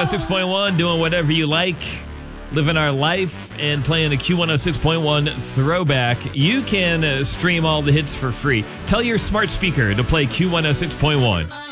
Q106.1, doing whatever you like, living our life, and playing a Q106.1 throwback. You can stream all the hits for free. Tell your smart speaker to play Q106.1.